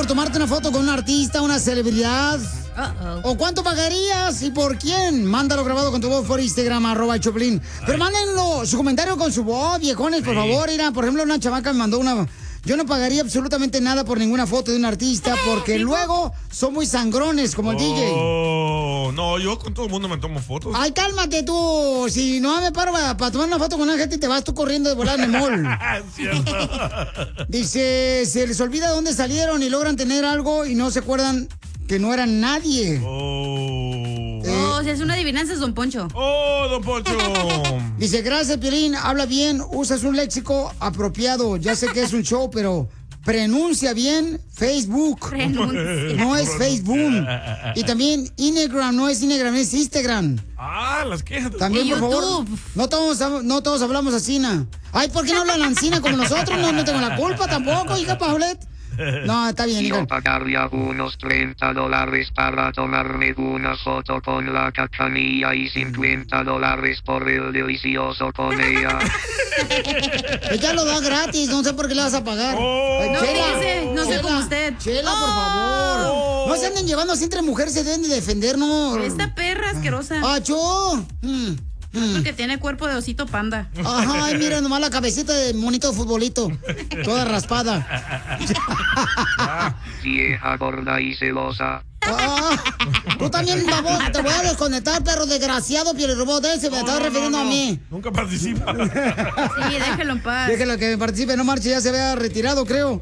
por tomarte una foto con un artista, una celebridad? ¿O cuánto pagarías y por quién? Mándalo grabado con tu voz por Instagram, @Choplin. Pero mándenlo su comentario con su voz, viejones, por favor. Mira, por ejemplo, una chamaca me mandó una... Yo no pagaría absolutamente nada por ninguna foto de un artista porque luego son muy sangrones como el DJ. No, yo con todo el mundo me tomo fotos. Ay, cálmate tú. Si no me paro para tomar una foto con una gente y te vas tú corriendo de volar en el mall. Cierto. Dice, se les olvida dónde salieron y logran tener algo y no se acuerdan que no eran nadie. O sea, es una adivinanza, es Don Poncho. Don Poncho. Dice, gracias, Piolín, habla bien, usas un léxico apropiado. Ya sé que es un show, pero pronuncia bien Facebook. No es Facebook. Y también Instagram, no es Instagram, es Instagram. Las quejas. También, por favor, no todos hablamos así, Ay, ¿por qué no hablan así como nosotros? No tengo la culpa tampoco, hija Paulette. No, está bien. Yo pagaría unos $30 para tomarme una foto con la cachanilla y $50 por el delicioso con ella. Ella lo da gratis, no sé por qué le vas a pagar. No, fíjese, no sé como usted. Chela, por favor. No se anden llevando así entre mujeres, se deben de defender, ¿no? Esta perra asquerosa. ¡Achó! Porque tiene cuerpo de osito panda. Ajá, ay, mira nomás la cabecita de monito de futbolito. Toda raspada. Vieja gorda y celosa. Tú también, babos, te voy a desconectar, perro desgraciado, Piolirobot, se me estaba refiriendo a mí. Nunca participa. Sí, déjelo en paz. Déjelo que participe, no marche, ya se había retirado, creo.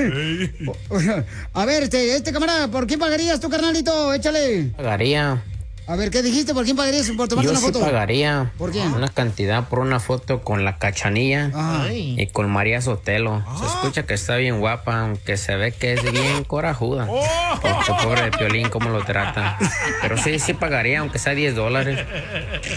A ver, este camarada, ¿por qué pagarías tú, carnalito? Échale. Pagaría. A ver, ¿qué dijiste? ¿Por quién pagarías por tomarte una foto? Yo pagaría. ¿Por qué? Una cantidad por una foto con la Cachanilla y con María Sotelo. Se escucha que está bien guapa, aunque se ve que es bien corajuda. Pobre de Piolín, cómo lo trata. Pero sí pagaría, aunque sea $10.